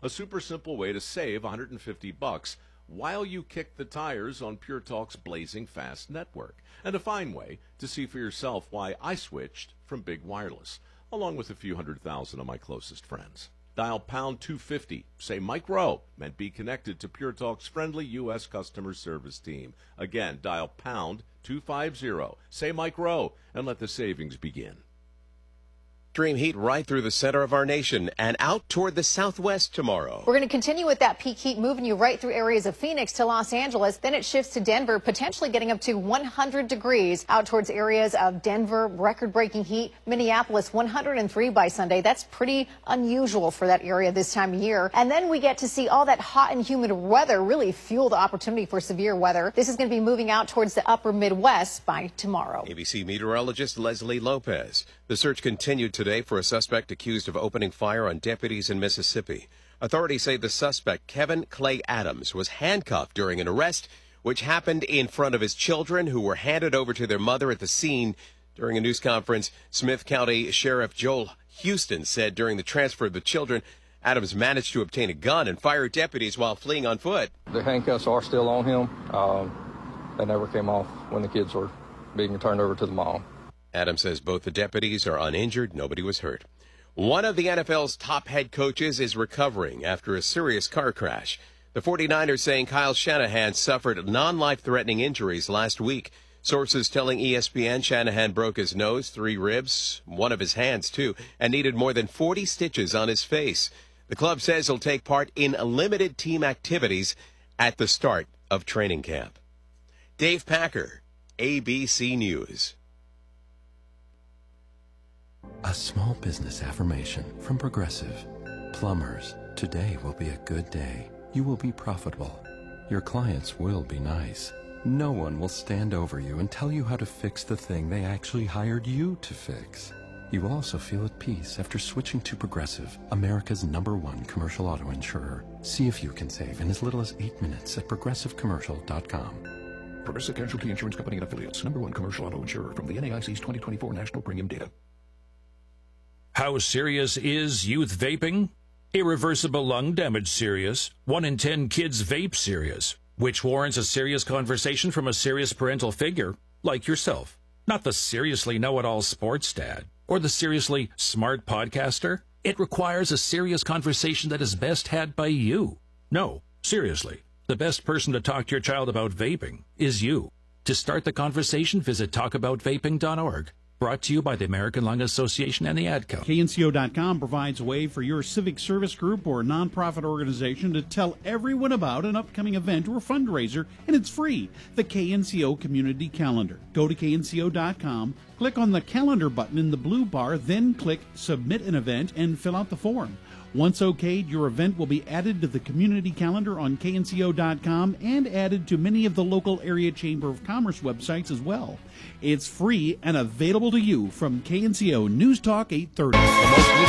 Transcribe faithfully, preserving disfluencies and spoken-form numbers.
A super simple way to save one hundred fifty bucks while you kick the tires on Pure Talk's blazing fast network. And a fine way to see for yourself why I switched from Big Wireless, along with a few hundred thousand of my closest friends. Dial pound two fifty, say Mike Rowe, and be connected to Pure Talk's friendly U S customer service team. Again, dial pound two fifty, say Mike Rowe, and let the savings begin. Extreme heat right through the center of our nation and out toward the southwest tomorrow. We're going to continue with that peak heat, moving you right through areas of Phoenix to Los Angeles. Then it shifts to Denver, potentially getting up to one hundred degrees out towards areas of Denver. Record-breaking heat. Minneapolis, one hundred three by Sunday. That's pretty unusual for that area this time of year. And then we get to see all that hot and humid weather really fuel the opportunity for severe weather. This is going to be moving out towards the upper Midwest by tomorrow. A B C meteorologist Leslie Lopez. The search continued today for a suspect accused of opening fire on deputies in Mississippi. Authorities say the suspect, Kevin Clay Adams, was handcuffed during an arrest, which happened in front of his children, who were handed over to their mother at the scene. During a news conference, Smith County Sheriff Joel Houston said during the transfer of the children, Adams managed to obtain a gun and fire deputies while fleeing on foot. The handcuffs are still on him. Um, they never came off when the kids were being returned over to the mom. Adams says both the deputies are uninjured. Nobody was hurt. One of the N F L's top head coaches is recovering after a serious car crash. The 49ers saying Kyle Shanahan suffered non-life-threatening injuries last week. Sources telling E S P N Shanahan broke his nose, three ribs, one of his hands, too, and needed more than forty stitches on his face. The club says he'll take part in limited team activities at the start of training camp. Dave Packer, A B C News. A small business affirmation from Progressive. Plumbers, today will be a good day. You will be profitable. Your clients will be nice. No one will stand over you and tell you how to fix the thing they actually hired you to fix. You will also feel at peace after switching to Progressive, America's number one commercial auto insurer. See if you can save in as little as eight minutes at progressive commercial dot com. Progressive Casualty Insurance Company and Affiliates, number one commercial auto insurer from the N A I C's twenty twenty-four National Premium Data. How serious is youth vaping? Irreversible lung damage serious. One in ten kids vape serious, which warrants a serious conversation from a serious parental figure, like yourself. Not the seriously know-it-all sports dad or the seriously smart podcaster. It requires a serious conversation that is best had by you. No, seriously, the best person to talk to your child about vaping is you. To start the conversation, visit talk about vaping dot org. Brought to you by the American Lung Association and the Ad Co. K N C O dot com provides a way for your civic service group or nonprofit organization to tell everyone about an upcoming event or fundraiser, and it's free. The K N C O Community Calendar. Go to K N C O dot com, click on the calendar button in the blue bar, then click Submit an Event and fill out the form. Once okayed, your event will be added to the community calendar on K N C O dot com and added to many of the local area Chamber of Commerce websites as well. It's free and available to you from K N C O News Talk eight thirty.